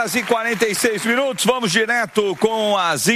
6h46, vamos direto com as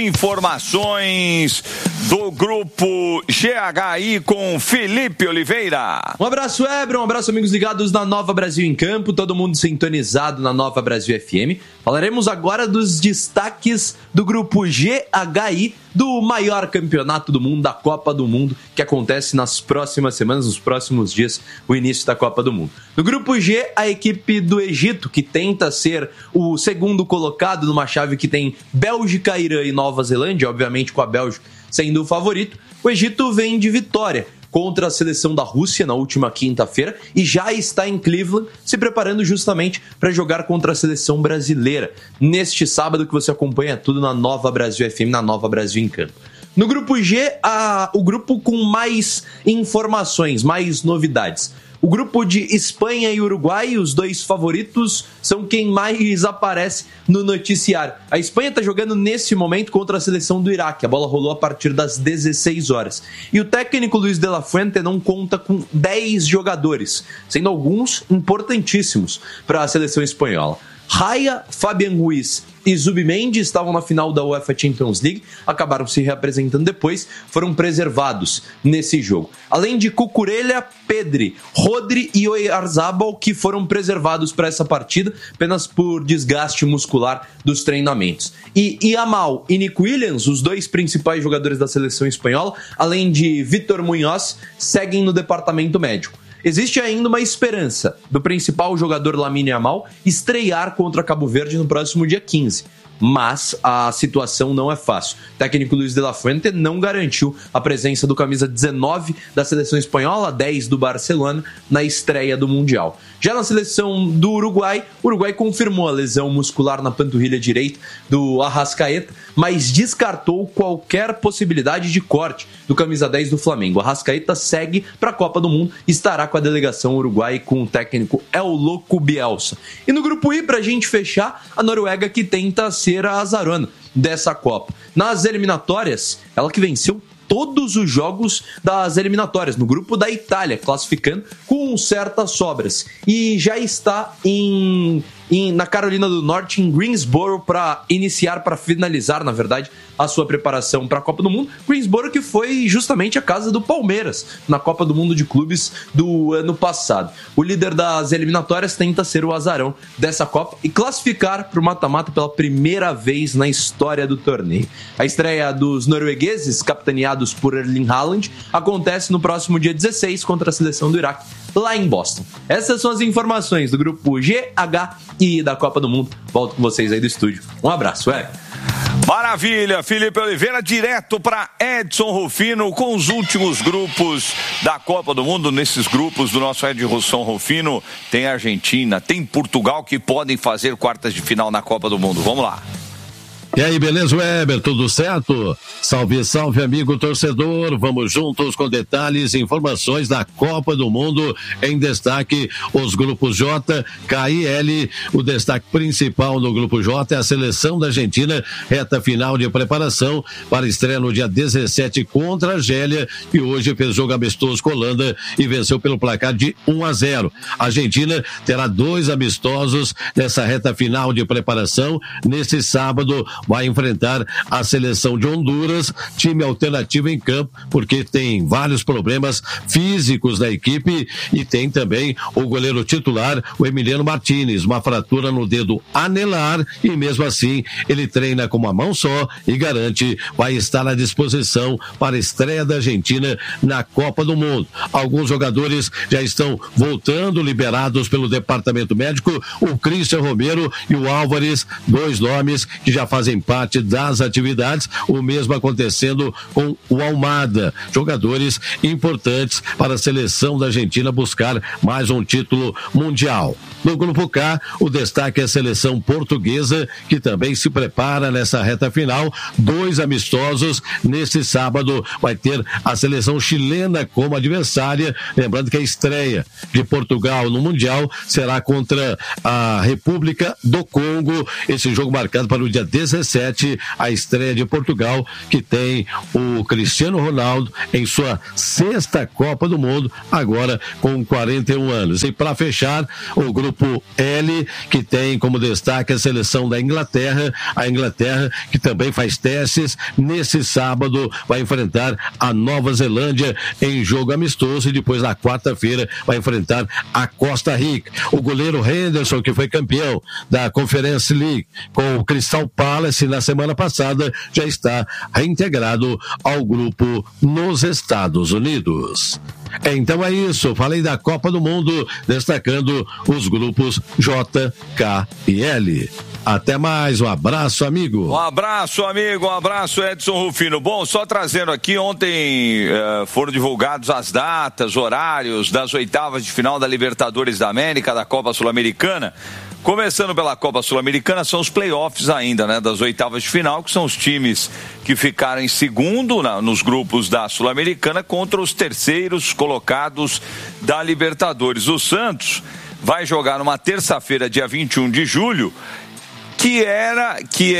informações do Grupo GHI com Felipe Oliveira. Um abraço, Eber, um abraço, amigos ligados na Nova Brasil em Campo, todo mundo sintonizado na Nova Brasil FM. Falaremos agora dos destaques do Grupo GHI, do maior campeonato do mundo, da Copa do Mundo, que acontece nas próximas semanas, nos próximos dias, o início da Copa do Mundo. No Grupo G, a equipe do Egito, que tenta ser o segundo colocado numa chave que tem Bélgica, Irã e Nova Zelândia, obviamente com a Bélgica sendo o favorito. O Egito vem de vitória contra a seleção da Rússia na última quinta-feira e já está em Cleveland se preparando justamente para jogar contra a seleção brasileira neste sábado, que você acompanha tudo na Nova Brasil FM, na Nova Brasil em Campo. No Grupo G, o grupo com mais informações, mais novidades. O grupo de Espanha e Uruguai, os dois favoritos, são quem mais aparece no noticiário. A Espanha está jogando nesse momento contra a seleção do Iraque. A bola rolou a partir das 16 horas. E o técnico Luis de la Fuente não conta com 10 jogadores, sendo alguns importantíssimos para a seleção espanhola. Raya, Fabián Ruiz e Zubimendi estavam na final da UEFA Champions League, acabaram se reapresentando depois, foram preservados nesse jogo. Além de Cucurella, Pedri, Rodri e Oyarzabal, que foram preservados para essa partida apenas por desgaste muscular dos treinamentos. E Yamal e Nico Williams, os dois principais jogadores da seleção espanhola, além de Vítor Muñoz, seguem no departamento médico. Existe ainda uma esperança do principal jogador Lamine Yamal estrear contra Cabo Verde no próximo dia 15. Mas a situação não é fácil. O técnico Luis de la Fuente não garantiu a presença do camisa 19 da seleção espanhola, 10 do Barcelona, na estreia do Mundial. Já na seleção do Uruguai, o Uruguai confirmou a lesão muscular na panturrilha direita do Arrascaeta, mas descartou qualquer possibilidade de corte do camisa 10 do Flamengo. O Arrascaeta segue para a Copa do Mundo e estará com a delegação uruguai com o técnico El Loco Bielsa. E no grupo I, para a gente fechar, a Noruega, que tenta ser a azarona dessa Copa. Nas eliminatórias, ela que venceu todos os jogos das eliminatórias, no grupo da Itália, classificando com certas sobras. E já está na Carolina do Norte, em Greensboro, para finalizar, na verdade, a sua preparação para a Copa do Mundo. Greensboro, que foi justamente a casa do Palmeiras na Copa do Mundo de Clubes do ano passado. O líder das eliminatórias tenta ser o azarão dessa Copa e classificar para o mata-mata pela primeira vez na história do torneio. A estreia dos noruegueses, capitaneados por Erling Haaland, acontece no próximo dia 16 contra a seleção do Iraque, lá em Boston. Essas são as informações do grupo GH e da Copa do Mundo. Volto com vocês aí do estúdio. Um abraço, Maravilha, Felipe Oliveira, direto para Edson Rufino com os últimos grupos da Copa do Mundo. Nesses grupos do nosso Edson Rufino tem Argentina, tem Portugal, que podem fazer quartas de final na Copa do Mundo. Vamos lá. E aí, beleza, Weber? Tudo certo? Salve, salve, amigo torcedor. Vamos juntos com detalhes e informações da Copa do Mundo. Em destaque, os grupos J, K e L. O destaque principal no grupo J é a seleção da Argentina, reta final de preparação para a estreia no dia 17 contra a Argélia, que hoje fez jogo amistoso com a Holanda e venceu pelo placar de 1-0. A Argentina terá 2 amistosos nessa reta final de preparação. Nesse sábado, vai enfrentar a seleção de Honduras, time alternativo em campo, porque tem vários problemas físicos da equipe e tem também o goleiro titular, o Emiliano Martínez, uma fratura no dedo anelar e mesmo assim ele treina com uma mão só e garante vai estar à disposição para a estreia da Argentina na Copa do Mundo. Alguns jogadores já estão voltando, liberados pelo departamento médico, o Cristian Romero e o Álvares, 2 nomes que já fazem parte das atividades, o mesmo acontecendo com o Almada, jogadores importantes para a seleção da Argentina buscar mais um título mundial. No grupo K, o destaque é a seleção portuguesa, que também se prepara nessa reta final, 2 amistosos. Nesse sábado vai ter a seleção chilena como adversária, lembrando que a estreia de Portugal no Mundial será contra a República do Congo, esse jogo marcado para o dia 17 17, a estreia de Portugal, que tem o Cristiano Ronaldo em sua 6ª Copa do Mundo, agora com 41 anos. E para fechar, o grupo L, que tem como destaque a seleção da Inglaterra, a Inglaterra que também faz testes, nesse sábado vai enfrentar a Nova Zelândia em jogo amistoso e depois na quarta-feira vai enfrentar a Costa Rica. O goleiro Henderson, que foi campeão da Conference League com o Crystal Palace na semana passada, já está reintegrado ao grupo nos Estados Unidos. Então é isso, falei da Copa do Mundo, destacando os grupos J, K e L. Até mais, um abraço, amigo. Um abraço, amigo, um abraço, Edson Rufino. Bom, só trazendo aqui, ontem foram divulgados as datas, horários das oitavas de final da Libertadores da América, da Copa Sul-Americana. Começando pela Copa Sul-Americana, são os playoffs ainda, né, das oitavas de final, que são os times que ficaram em segundo nos grupos da Sul-Americana contra os terceiros colocados da Libertadores. O Santos vai jogar numa terça-feira, dia 21 de julho, que era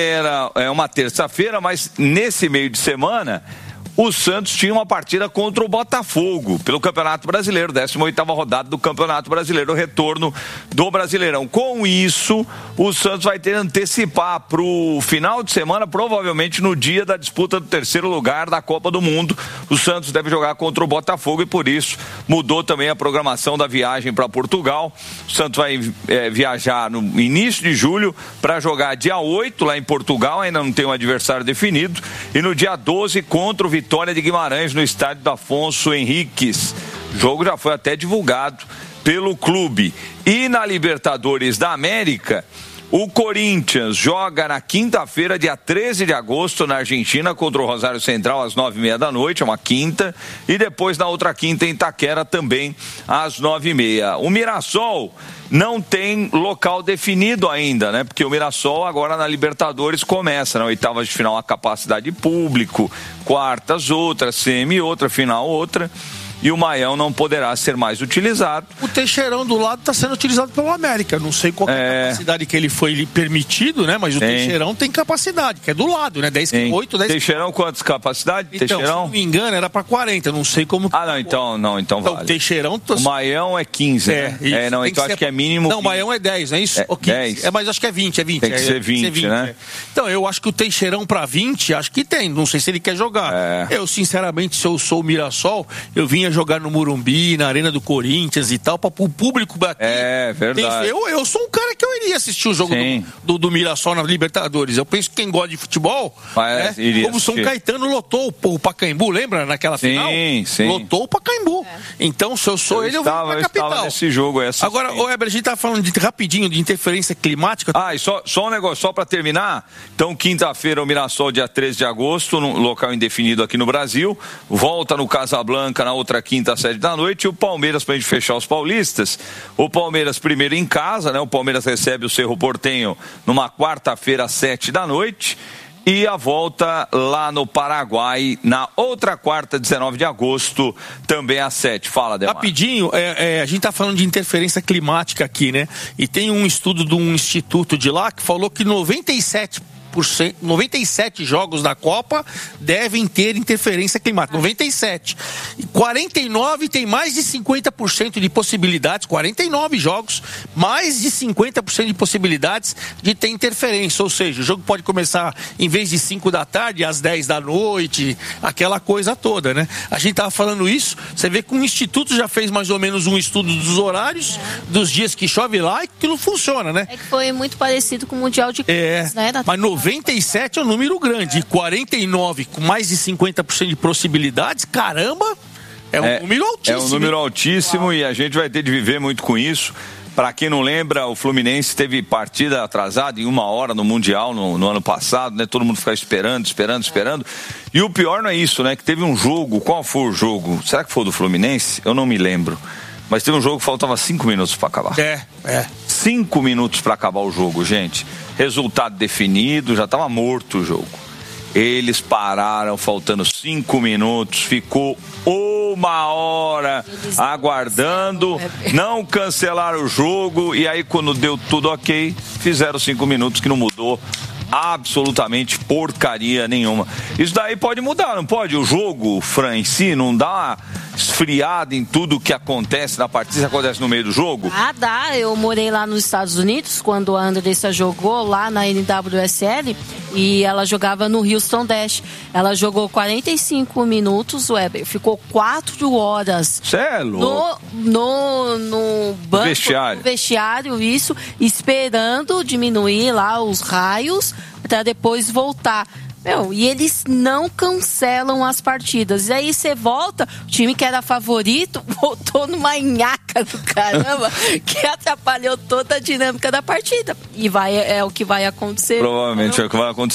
uma terça-feira, mas nesse meio de semana o Santos tinha uma partida contra o Botafogo pelo Campeonato Brasileiro, 18ª rodada do Campeonato Brasileiro, o retorno do Brasileirão. Com isso, o Santos vai ter que antecipar para o final de semana, provavelmente no dia da disputa do terceiro lugar da Copa do Mundo. O Santos deve jogar contra o Botafogo e por isso mudou também a programação da viagem para Portugal. O Santos vai viajar no início de julho para jogar dia 8 lá em Portugal, ainda não tem um adversário definido, e no dia 12 contra o Vitória de Guimarães no estádio do Afonso Henriques. O jogo já foi até divulgado pelo clube. E na Libertadores da América, o Corinthians joga na quinta-feira, dia 13 de agosto, na Argentina, contra o Rosário Central, às 9h30 da noite, é uma quinta. E depois, na outra quinta, em Itaquera, também, às 9h30. O Mirassol não tem local definido ainda, né? Porque o Mirassol agora na Libertadores começa, na oitavas de final a capacidade de público, quartas outra, semi outra, final outra. E o Maião não poderá ser mais utilizado. O Teixeirão do lado está sendo utilizado pelo América. Não sei qual é a capacidade que ele foi permitido, né? Mas o Teixeirão tem capacidade, que é do lado, né? 8, 10. Teixeirão, quantas capacidade? Então, Teixeirão? Se não me engano, era para 40. Não sei como. Ah, não, então vale. O Teixeirão. O Maião é 15. Né? Não, então acho que é mínimo. Não, o Maião é 10, não é isso? 10. Mas acho que é 20. Tem que ser 20, né? Então, eu acho que o Teixeirão para 20, acho que tem. Não sei se ele quer jogar. Eu, sinceramente, se eu sou o Mirassol, eu vinha jogar no Morumbi, na Arena do Corinthians e tal, para o público bater. É verdade. Eu sou um cara que eu iria assistir o jogo do Mirassol na Libertadores. Eu penso que quem gosta de futebol, como o São Caetano lotou o Pacaembu, lembra naquela final? Sim. Lotou o Pacaembu. Então, se eu sou ele, eu vou pra capital. Estava nesse jogo. Agora, Weber, a gente tá falando rapidinho de interferência climática. E só um negócio, só para terminar. Então, quinta-feira, o Mirassol, dia 13 de agosto, num local indefinido aqui no Brasil. Volta no Casablanca na outra quinta, às 7 da noite. E o Palmeiras, pra gente fechar os paulistas, o Palmeiras primeiro em casa, né? O Palmeiras recebe o Cerro Porteño numa quarta-feira às 7 da noite e a volta lá no Paraguai na outra quarta, 19 de agosto, também às 7. Fala, Demar. Rapidinho, a gente tá falando de interferência climática aqui, né? E tem um estudo de um instituto de lá que falou que 97 jogos da Copa devem ter interferência climática. 97. 49 tem mais de 50% de possibilidades, 49 jogos, mais de 50% de possibilidades de ter interferência. Ou seja, o jogo pode começar, em vez de 5 da tarde, às 10 da noite, aquela coisa toda, né? A gente tava falando isso, você vê que o Instituto já fez mais ou menos um estudo dos horários, dos dias que chove lá e que não funciona, né? É que foi muito parecido com o Mundial de Clubes, né? Mas 97 é um número grande, e 49 com mais de 50% de possibilidades, caramba, é um número altíssimo. É um número altíssimo e a gente vai ter de viver muito com isso. Para quem não lembra, o Fluminense teve partida atrasada em 1 hora no Mundial no ano passado, né? Todo mundo ficava esperando. E o pior não é isso, né? Que teve um jogo, qual foi o jogo? Será que foi o do Fluminense? Eu não me lembro. Mas teve um jogo que faltava 5 minutos para acabar. 5 minutos para acabar o jogo, gente. Resultado definido, já estava morto o jogo. Eles pararam faltando 5 minutos, ficou 1 hora aguardando, não cancelaram o jogo e aí quando deu tudo ok, fizeram 5 minutos que não mudou absolutamente porcaria nenhuma. Isso daí pode mudar, não pode? O jogo, Fran, em si, não dá uma esfriada em tudo que acontece na partida, que acontece no meio do jogo? Dá. Eu morei lá nos Estados Unidos, quando a Andressa jogou lá na NWSL, e ela jogava no Houston Dash. Ela jogou 45 minutos, Weber, ficou 4 horas no banco, no vestiário, isso, esperando diminuir lá os raios para depois voltar. E eles não cancelam as partidas. E aí você volta, o time que era favorito voltou numa nhaca do caramba que atrapalhou toda a dinâmica da partida. E é o que vai acontecer. Provavelmente é o que vai acontecer.